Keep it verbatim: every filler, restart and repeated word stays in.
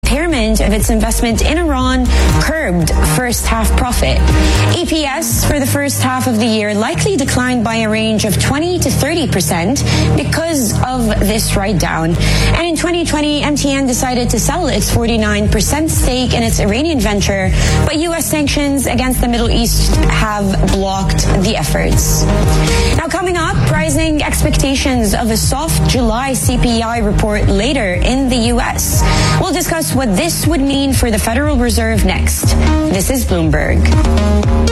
impairment of its investment in Iran curbed first half profit. E P S for the first half of the year likely declined by a range of twenty to thirty percent because of this write-down. And in twenty twenty, M T N decided to sell its forty-nine percent stake in its Iranian venture, but U S sanctions against the Middle East have blocked the efforts. Now coming up, rising expectations of a soft July C P I report later in the U S. We'll discuss what this would mean for the Federal Reserve next. This is Bloomberg.